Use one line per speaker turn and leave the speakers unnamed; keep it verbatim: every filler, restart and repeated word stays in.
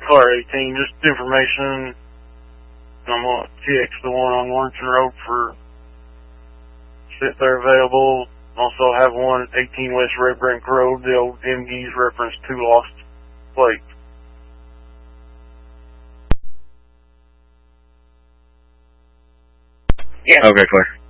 car eighteen, just information. I'm going to T X the one on Warrington Road for if they're available. Also have one at eighteen West Red Brick Road, the old M G's reference to lost plate.
Yeah. Okay, clear.